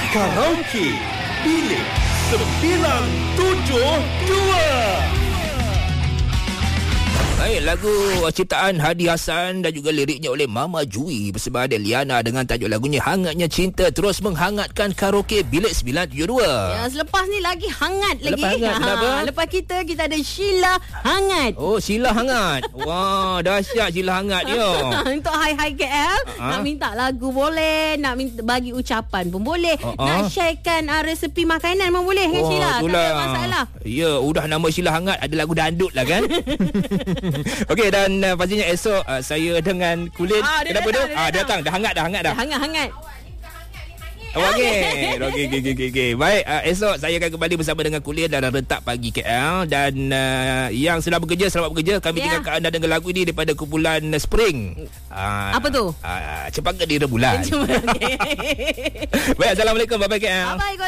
Karaoke Bilik 972. Baik, lagu ciptaan Hadi Hasan dan juga liriknya oleh Mama Jui bersama Deliana dengan tajuk lagunya Hangatnya Cinta terus menghangatkan karaoke Bilik 972. Ya, selepas ni lagi hangat lagi. Lepas hangat, kenapa? Lepas kita ada Sheila Hangat. Oh, Sheila Hangat. Wah, dahsyat Sheila Hangat dia. Untuk Hai KL, nak minta lagu boleh, nak minta bagi ucapan pun boleh, nak sharekan resepi makanan pun boleh kan Sheila? Tak ada masalah. Ya, udah nama Sheila Hangat, ada lagu dandut lah kan. Okey, dan pastinya esok saya dengan Kulin kenapa tu? Dia datang dah hangat dah. Hangat. Okey. Baik, esok saya akan kembali bersama dengan Kulin dalam Rentak Pagi KL. Dan yang sedang bekerja, selamat bekerja. Kami tinggalkan anda dengan lagu ini daripada kumpulan Spring. Apa tu? Cepat ke di rembulan. Baik, Assalamualaikum. Bye-bye KL. Bye-bye.